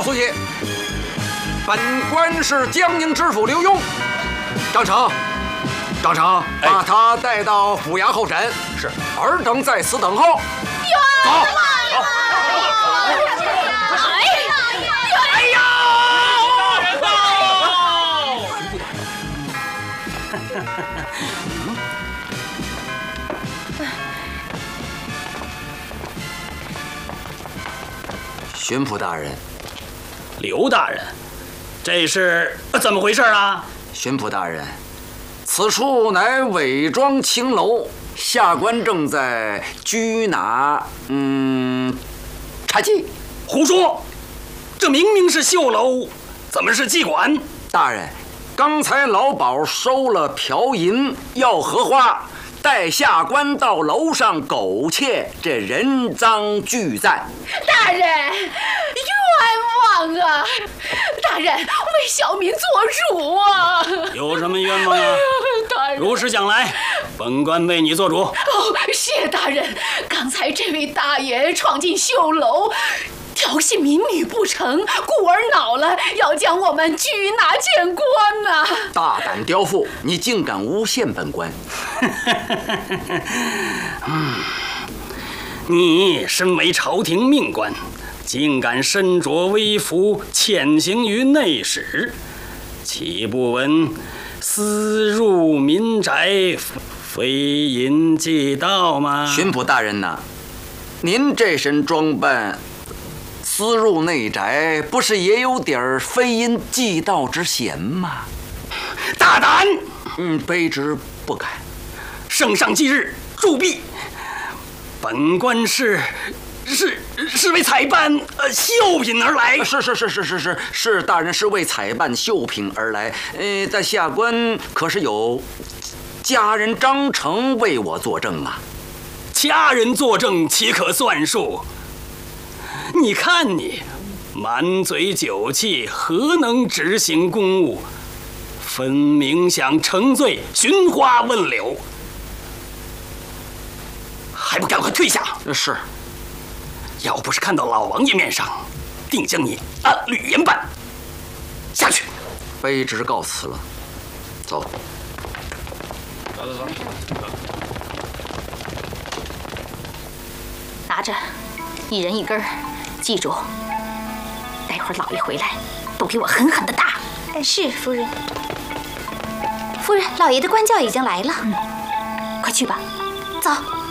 书记，本官是江宁知府刘墉。张成，把他带到府衙候诊。是，尔等在此等候。走。巡抚大人， 刘大人，这是怎么回事啊？ 巡抚大人，此处乃伪装青楼，下官正在拘拿，查缉。 胡说！这明明是绣楼，怎么是妓馆？ 大人，刚才老鸨收了瓢银，要荷花，带下官到楼上苟且，这人赃俱在。 大人，冤枉啊！大人，为小民做主啊！ 有什么冤枉啊？ 大人， 如实讲来，本官为你做主。 哦，谢大人。刚才这位大爷闯进绣楼，调戏民女不成，故而恼了，要将我们拘拿见官呐！ 大胆刁妇，你竟敢诬陷本官！ 你身为朝廷命官，竟敢身着微服潜行于内室，岂不闻私入民宅，非淫即盗吗？ 巡抚大人呐，您这身装扮，私入内宅，不是也有点非因即盗之嫌吗？ 大胆！ 卑职不敢。 圣上忌日，铸币。本官是为采办绣品而来。 是，大人是为采办绣品而来。但下官可是有家人张成为我作证啊。 家人作证岂可算数？你看你满嘴酒气，何能执行公务？分明想乘醉，寻花问柳，还不赶快退下！ 是， 要不是看到老王爷面上，定将你按律严办。下去。 卑职告辞了。走。 走。 拿着，一人一根，记住，待会儿老爷回来，都给我狠狠的打。 是夫人。夫人，老爷的官轿已经来了。 快去吧。 走。